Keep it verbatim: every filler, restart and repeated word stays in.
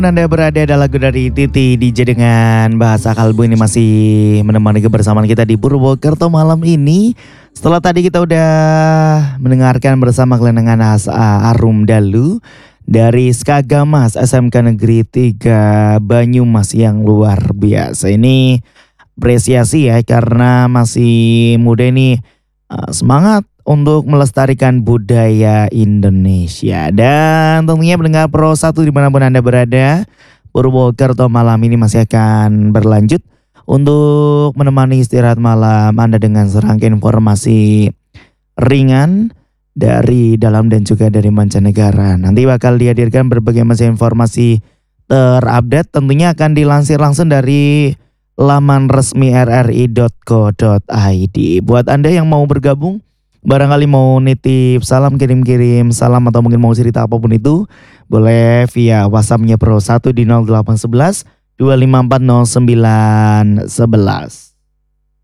Anda berada ada lagu dari Titi D J dengan bahasa kalbu ini masih menemani kebersamaan kita di Purwokerto malam ini. Setelah tadi kita udah mendengarkan bersama kelenengan Arum Dalu dari Skagamas S M K Negeri tiga Banyumas yang luar biasa. Ini apresiasi ya karena masih muda ini, uh, semangat untuk melestarikan budaya Indonesia. Dan tentunya pendengar Pro satu dimanapun Anda berada, Purwokerto malam ini masih akan berlanjut untuk menemani istirahat malam Anda dengan serangkaian informasi ringan dari dalam dan juga dari mancanegara. Nanti bakal dihadirkan berbagai macam informasi terupdate, tentunya akan dilansir langsung dari laman resmi r r i dot co dot i d. Buat Anda yang mau bergabung, barangkali mau nitip salam, kirim-kirim salam atau mungkin mau cerita apapun itu, boleh via WhatsApp-nya Pro satu di nol delapan satu satu dua lima empat nol sembilan satu satu.